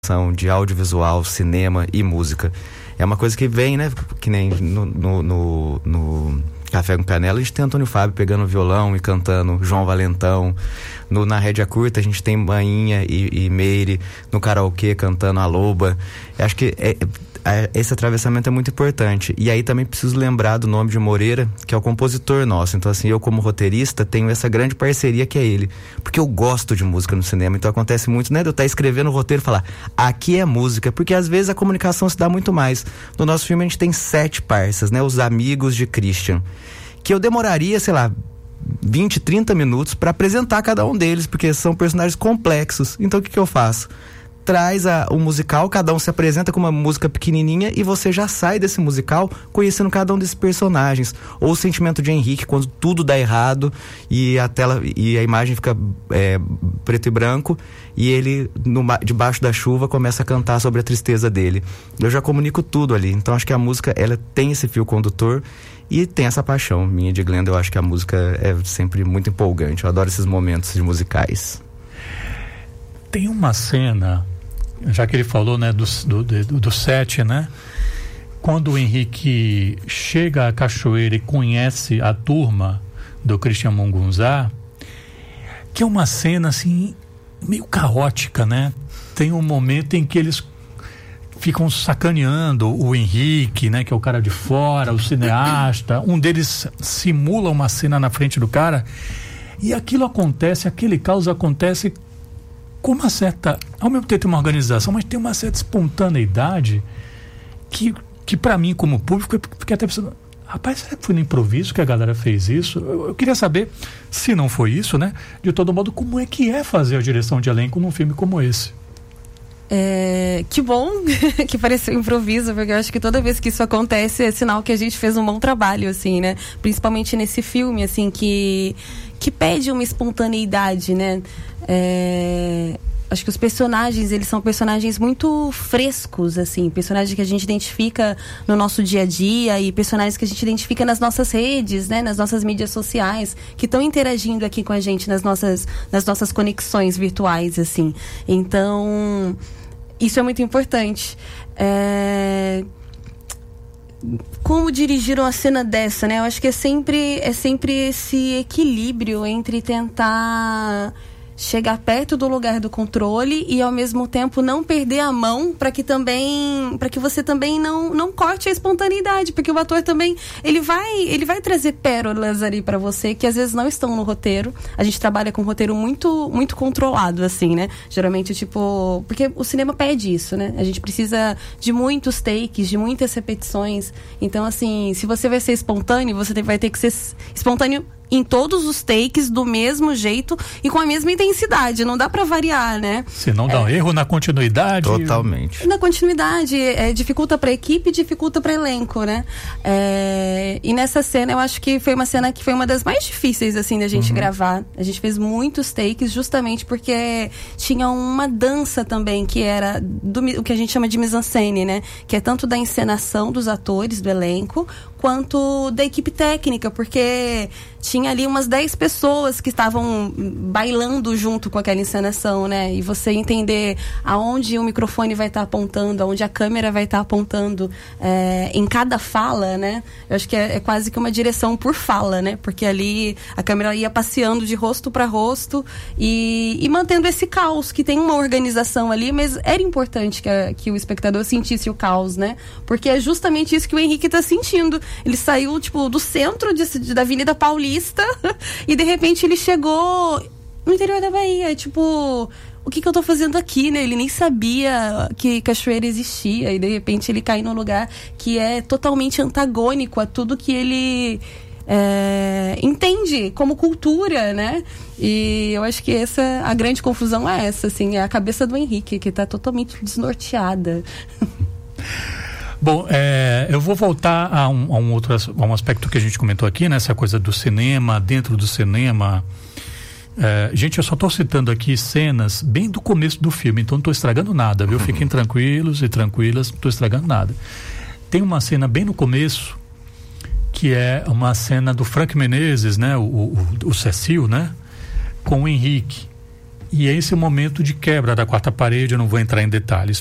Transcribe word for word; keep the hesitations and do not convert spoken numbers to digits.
de audiovisual, cinema e música. É uma coisa que vem, né? Que nem no, no, no, no Café com Canela, a gente tem Antônio Fábio pegando violão e cantando, João Valentão. No, na Rédea Curta a gente tem Bainha e, e Meire no karaokê cantando a Loba. Eu acho que é, é, esse atravessamento é muito importante. E aí também preciso lembrar do nome de Moreira, que é o compositor nosso. Então assim, eu como roteirista tenho essa grande parceria que é ele. Porque eu gosto de música no cinema, então acontece muito, né? De eu estar escrevendo o roteiro e falar, aqui é música, porque às vezes a comunicação se dá muito mais. No nosso filme a gente tem sete parças, né? Os amigos de Christian. Que eu demoraria, sei lá, vinte, trinta minutos para apresentar cada um deles, porque são personagens complexos. Então o que que eu faço? Traz a, o musical, cada um se apresenta com uma música pequenininha e você já sai desse musical conhecendo cada um desses personagens. Ou o sentimento de Henrique, quando tudo dá errado e a tela e a imagem fica é, preto e branco e ele, no, debaixo da chuva, começa a cantar sobre a tristeza dele. Eu já comunico tudo ali. Então acho que a música, ela tem esse fio condutor e tem essa paixão minha de Glenda. Eu acho que a música é sempre muito empolgante. Eu adoro esses momentos de musicais. Tem uma cena, já que ele falou, né, do, do, do, do set, né? Quando o Henrique chega à cachoeira e conhece a turma do Christian Mungunzá, que é uma cena assim meio caótica, né? Tem um momento em que eles ficam sacaneando o Henrique, né, que é o cara de fora, o cineasta. Um deles simula uma cena na frente do cara e aquilo acontece, aquele caos acontece com uma certa, ao mesmo tempo tem uma organização, mas tem uma certa espontaneidade que, que para mim como público, eu fiquei até pensando, rapaz, será que foi no improviso que a galera fez isso? Eu, eu queria saber, se não foi isso, né, de todo modo, como é que é fazer a direção de elenco num filme como esse? É, que bom que pareceu improviso, porque eu acho que toda vez que isso acontece é sinal que a gente fez um bom trabalho, assim, né? Principalmente nesse filme, assim, que, que pede uma espontaneidade, né? É, acho que os personagens, eles são personagens muito frescos, assim, personagens que a gente identifica no nosso dia a dia e personagens que a gente identifica nas nossas redes, né, nas nossas mídias sociais, que estão interagindo aqui com a gente nas nossas, nas nossas conexões virtuais, assim. Então, isso é muito importante. É... Como dirigir uma cena dessa, né? Eu acho que é sempre, é sempre esse equilíbrio entre tentar chegar perto do lugar do controle e ao mesmo tempo não perder a mão para que também, para que você também não, não corte a espontaneidade, porque o ator também, ele vai, ele vai trazer pérolas ali para você que às vezes não estão no roteiro. A gente trabalha com um roteiro muito, muito controlado, assim, né? Geralmente, tipo, porque o cinema pede isso, né? A gente precisa de muitos takes, de muitas repetições. Então, assim, se você vai ser espontâneo, você vai ter que ser espontâneo em todos os takes, do mesmo jeito e com a mesma intensidade, não dá pra variar, né? Se não dá é, um erro na continuidade. Totalmente. Na continuidade, é, dificulta pra equipe, dificulta pra elenco, né? É, e nessa cena, eu acho que foi uma cena que foi uma das mais difíceis, assim, da gente uhum. gravar. A gente fez muitos takes justamente porque tinha uma dança também, que era do, o que a gente chama de mise-en-scène, né? Que é tanto da encenação dos atores, do elenco, quanto da equipe técnica, porque tinha ali umas dez pessoas que estavam bailando junto com aquela encenação, né? E você entender aonde o microfone vai estar apontando, aonde a câmera vai estar apontando é, em cada fala, né? Eu acho que é, é quase que uma direção por fala, né? Porque ali a câmera ia passeando de rosto para rosto e, e mantendo esse caos, que tem uma organização ali, mas era importante que, a, que o espectador sentisse o caos, né? Porque é justamente isso que o Henrique está sentindo. Ele saiu, tipo, do centro de, de, da Avenida Paulista e de repente ele chegou no interior da Bahia, tipo, o que que eu tô fazendo aqui, né? Ele nem sabia que cachoeira existia e de repente ele cai num lugar que é totalmente antagônico a tudo que ele é, entende como cultura, né? E eu acho que essa, a grande confusão é essa, assim, é a cabeça do Henrique, que tá totalmente desnorteada. Bom, é, eu vou voltar a um, a um outro a um aspecto que a gente comentou aqui, né? Essa coisa do cinema, dentro do cinema. É, gente, eu só estou citando aqui cenas bem do começo do filme, então não estou estragando nada, viu? Fiquem tranquilos e tranquilas, não estou estragando nada. Tem uma cena bem no começo, que é uma cena do Frank Menezes, né? O, o, o Cecil, né? Com o Henrique. E é esse o momento de quebra da quarta parede, eu não vou entrar em detalhes.